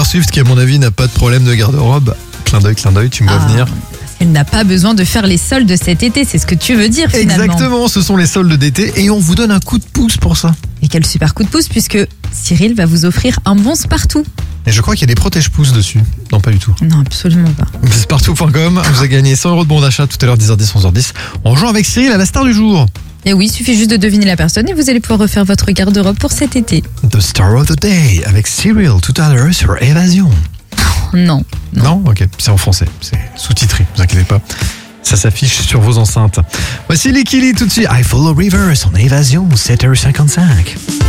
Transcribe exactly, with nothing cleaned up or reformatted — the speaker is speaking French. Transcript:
Swift qui à mon avis n'a pas de problème de garde-robe. Clin d'œil, clin d'œil, tu me vois Ah, venir. Parce qu'elle n'a pas besoin de faire les soldes cet été, c'est ce que tu veux dire finalement. Exactement, ce sont les soldes d'été et on vous donne un coup de pouce pour ça. Et quel super coup de pouce puisque Cyril va vous offrir un bon Spartoo. Et je crois qu'il y a des protège-pouces dessus. Non, pas du tout. Non, absolument pas. Spartoo point com, vous avez gagné cent euros de bon d'achat tout à l'heure, dix heures dix, onze heures dix. On joue avec Cyril à la star du jour. Et oui, il suffit juste de deviner la personne et vous allez pouvoir refaire votre garde-robe pour cet été. The Star of the Day avec Cyril tout à l'heure sur Évasion. Non. Non, ok, c'est en français, c'est sous-titré, ne vous inquiétez pas. Ça s'affiche sur vos enceintes. Voici Licky Lee tout de suite. I Follow Rivers en Évasion, sept heures cinquante-cinq.